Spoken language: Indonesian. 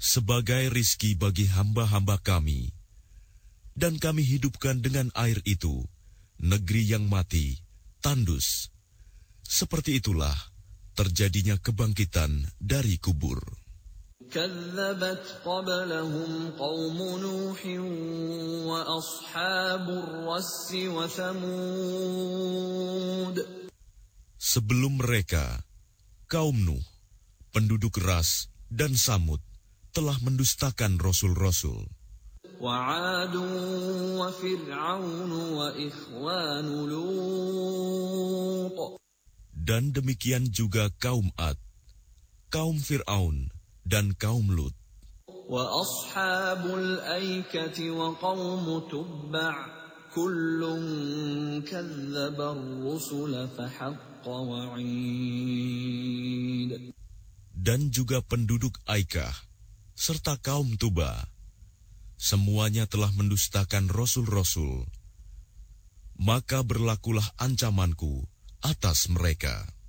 sebagai rizki bagi hamba-hamba kami, dan kami hidupkan dengan air itu negeri yang mati, tandus. Seperti itulah terjadinya kebangkitan dari kubur. كذبت قبلهم قوم نوح وأصحاب الرس وثمود. Sebelum mereka, kaum Nuh, penduduk Ras dan Samud telah mendustakan rasul-rasul. وعاد وفرعون وإخوان لوط. Dan demikian juga kaum Ad, kaum Fir'aun, dan kaum Lut. وأصحاب الأيكة وقوم تبع كل كذب الرسل فحق وعيد. Dan juga penduduk Aikah, serta kaum Tuba, semuanya telah mendustakan rasul-rasul. Maka berlakulah ancamanku atas mereka.